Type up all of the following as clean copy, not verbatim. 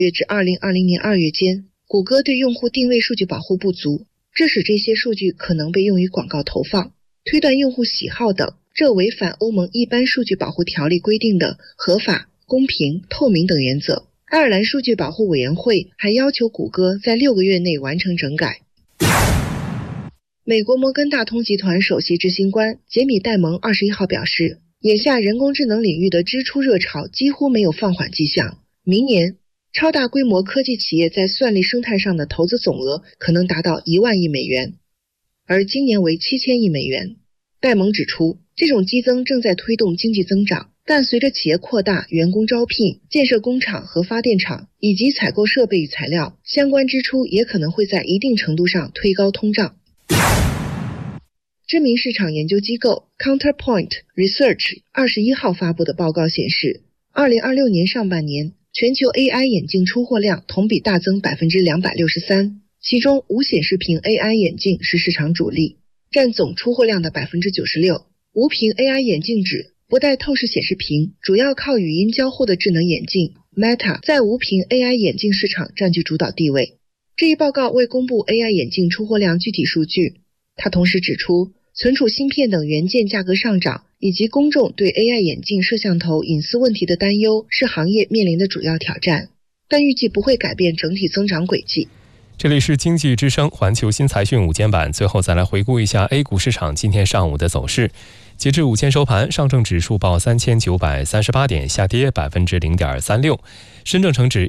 月至2020年2月间，谷歌对用户定位数据保护不足，这使这些数据可能被用于广告投放、推断用户喜好等，这违反欧盟一般数据保护条例规定的合法、公平、透明等原则。爱尔兰数据保护委员会还要求谷歌在6个月内完成整改。美国摩根大通集团首席执行官杰米·戴蒙21号表示，眼下人工智能领域的支出热潮几乎没有放缓迹象，明年超大规模科技企业在算力生态上的投资总额可能达到1万亿美元，而今年为7000亿美元。戴蒙指出，这种激增正在推动经济增长，但随着企业扩大、员工招聘、建设工厂和发电厂以及采购设备与材料，相关支出也可能会在一定程度上推高通胀。知名市场研究机构 Counterpoint Research 21号发布的报告显示，2026年上半年全球 AI 眼镜出货量同比大增 263%， 其中无显示屏 AI 眼镜是市场主力，占总出货量的 96%。 无屏 AI 眼镜指不带透视显示屏，主要靠语音交互的智能眼镜 Meta 在无屏 AI 眼镜市场占据主导地位。这一报告未公布 AI 眼镜出货量具体数据，它同时指出，存储芯片等元件价格上涨，以及公众对 AI 眼镜摄像头隐私问题的担忧是行业面临的主要挑战，但预计不会改变整体增长轨迹。 这里是经济之声环球新财讯午间版，最后再来回顾一下 A 股市场今天上午的走势。截至午间收盘，上证指数报3938点，下跌 0.36%； 深证成指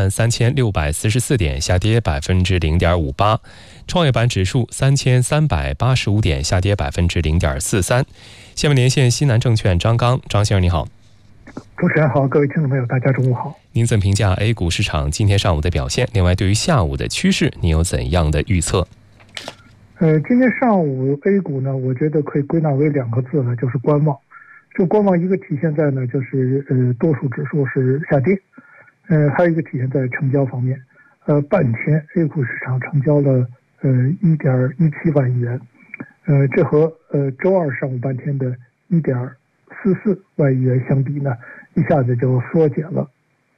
13644点，下跌 0.58%； 创业板指数3385点，下跌 0.43%。 下面连线西南证券张刚，张先生你好。 主持人好，各位听众朋友大家中午好。 您怎么评价 A 股市场今天上午的表现？另外对于下午的趋势你有怎样的预测？ 今天上午 A 股呢，我觉得可以归纳为2个字呢，就是观望。这个观望一个体现在呢，就是多数指数是下跌，还有一个体现在成交方面。半天 A 股市场成交了1.17万亿元，这和周二上午半天的1.44万亿元相比呢，一下子就缩减了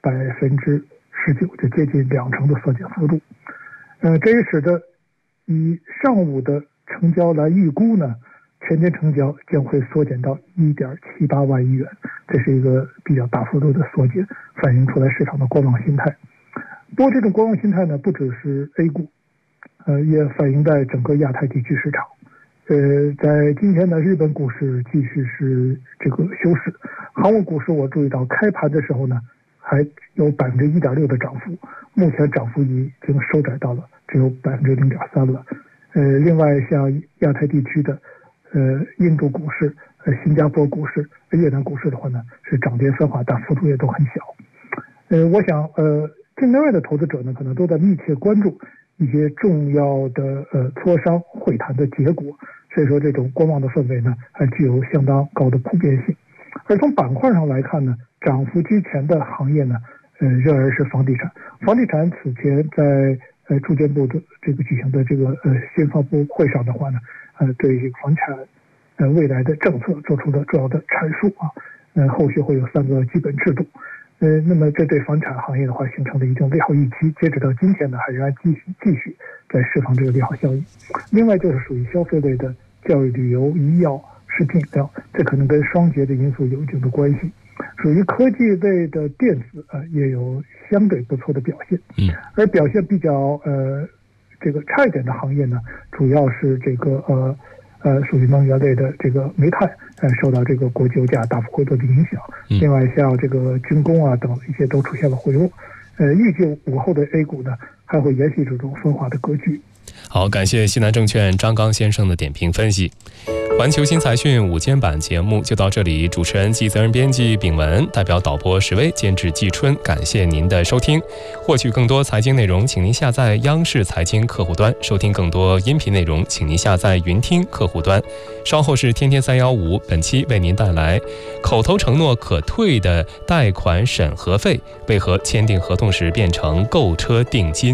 19%，就接近20%的缩减幅度。这也使得以上午的成交来预估呢，全天成交将会缩减到1.78万亿元，这是一个比较大幅度的缩减，反映出来市场的观望心态。不过这种观望心态呢，不只是 A 股，也反映在整个亚太地区市场。在今天呢，日本股市继续是这个休市，韩国股市我注意到开盘的时候呢，还有 1.6% 的涨幅，目前涨幅已经收窄到了只有 0.3% 了。另外像亚太地区的印度股市、新加坡股市、越南股市的话呢，是涨跌分化，但幅度也都很小。我想境内外的投资者呢，可能都在密切关注一些重要的磋商会谈的结果，所以说这种观望的氛围呢，还具有相当高的普遍性。而从板块上来看呢，涨幅居前的行业呢，仍然是房地产。房地产此前在住建部的这个举行的这个新发布会上的话呢，对这个房产未来的政策做出了重要的阐述啊。后续会有3个基本制度。那么这对房产行业的话形成了一定利好预期，截止到今天呢，还仍然继续在释放这个利好效应。另外就是属于消费类的教育、旅游、医药、食品饮料，这可能跟双节的因素有一定的关系。属于科技类的电子也有相对不错的表现。而表现比较这个差一点的行业呢，主要是这个属于能源类的这个煤炭，受到这个国际油价大幅回落的影响。另外像这个军工啊等一些都出现了回落。预计午后的 A 股呢，还会延续这种分化的格局。 好，感谢西南证券张刚先生的点评分析。环球新财讯午间版节目就到这里，主持人及责任编辑秉文，代表导播石威，监制季春，感谢您的收听。获取更多财经内容，请您下载央视财经客户端，收听更多音频内容，请您下载云听客户端。稍后是天天315，本期为您带来口头承诺可退的贷款审核费，为何签订合同时变成购车定金。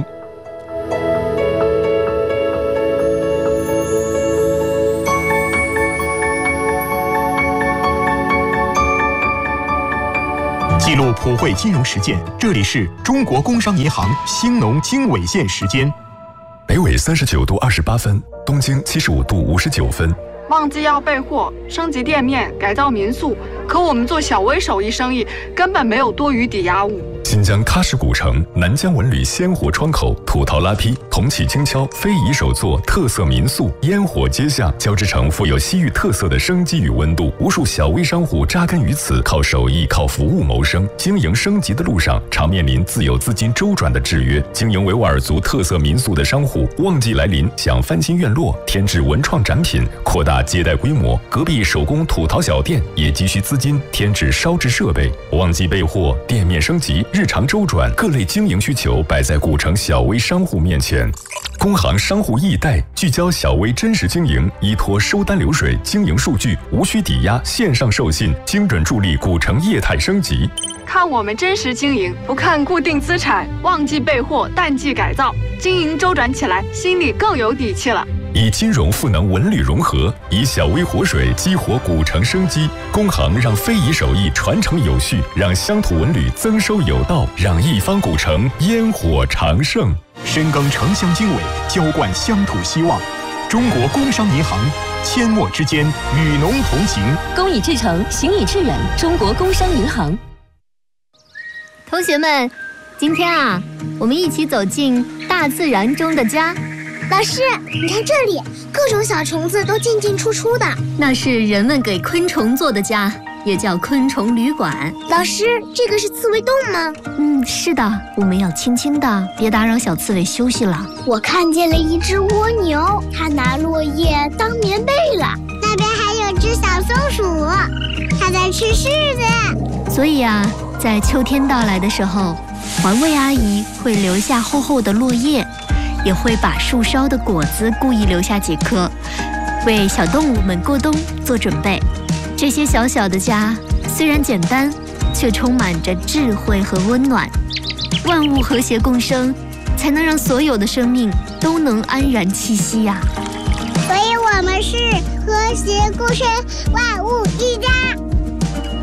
进记录普惠金融实践，这里是中国工商银行兴农经纬线时间。 北纬39度28分，东经75度59分。 旺季要备货，升级店面，改造民宿，可我们做小微手艺生意根本没有多余抵押物。 新疆喀什古城、南疆文旅鲜活窗口、土陶拉坯、铜器精敲、非遗手作、特色民宿、烟火街巷，交织成富有西域特色的生机与温度。无数小微商户扎根于此，靠手艺、靠服务谋生。经营升级的路上，常面临自有资金周转的制约。经营维吾尔族特色民宿的商户，旺季来临，想翻新院落、添置文创展品、扩大接待规模。隔壁手工土陶小店也急需资金添置烧制设备。旺季备货，店面升级，日常周转，各类经营需求摆在古城小微商户面前。工行商户易贷聚焦小微真实经营，依托收单流水、经营数据，无需抵押，线上授信，精准助力古城业态升级。 看我们真实经营，不看固定资产。旺季备货，淡季改造，经营周转起来，心里更有底气了。 以金融赋能文旅融合，以小微活水激活古城生机。工行让非遗手艺传承有序，让乡土文旅增收有道，让一方古城烟火长盛。 深耕城乡经纬，浇灌乡土希望。中国工商银行，阡陌之间，与农同行。 工以至诚，行以致远。中国工商银行。 同学们，今天啊，我们一起走进大自然中的家。 老师，你看这里，各种小虫子都进进出出的， 那是人们给昆虫做的家，也叫昆虫旅馆。 老师，这个是刺猬洞吗？ 是的，我们要轻轻的，别打扰小刺猬休息了。 我看见了一只蜗牛，它拿落叶当棉被了。那边还有只小松鼠，它在吃柿子。 所以啊，在秋天到来的时候，环卫阿姨会留下厚厚的落叶，也会把树梢的果子故意留下几颗，为小动物们过冬做准备。这些小小的家虽然简单，却充满着智慧和温暖。万物和谐共生，才能让所有的生命都能安然栖息呀。 所以我们是和谐共生，万物一家。